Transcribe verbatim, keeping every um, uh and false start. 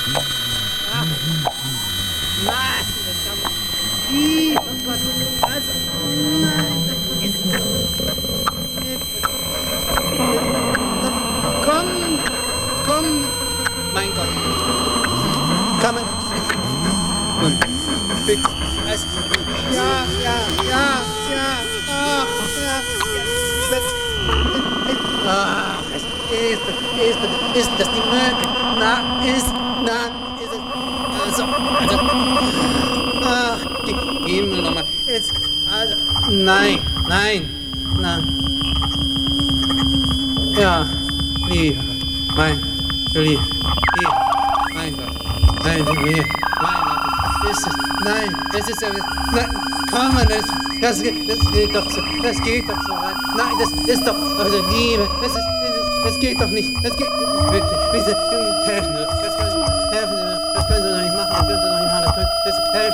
Ach. Nein, das kann man. Ih, oh Gott. Also, nein, das ist. Komm, komm, mein Gott. Kann man. Und fix. Es, ja, ja, ja, ja, ach, ja, ja. Ach, es ist, ist, ist das die Möglichkeit? Na, ist, na, ist es. Also, also. Ach, die Himmel nochmal. Jetzt, also, nein, nein, nein. Ja, lieber, mein, lieber, mein Gott, mein, mein, mein Gott, ist es, nein, das ist, nein, kann man das, das, das geht doch so, das geht doch so weit, nein, das ist doch, also Liebe, das ist, das, das geht doch nicht, das geht, bitte, bitte, helfen Sie, das können Sie, helfen Sie mir, das können Sie doch nicht machen, das können Sie doch nicht machen, das können, das, helfen